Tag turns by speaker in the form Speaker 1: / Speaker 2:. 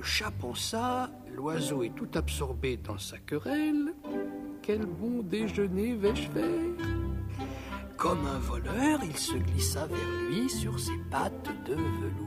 Speaker 1: chat pensa, l'oiseau est tout absorbé dans sa querelle. Quel bon déjeuner vais-je faire? Comme un voleur, il se glissa vers lui sur ses pattes de velours.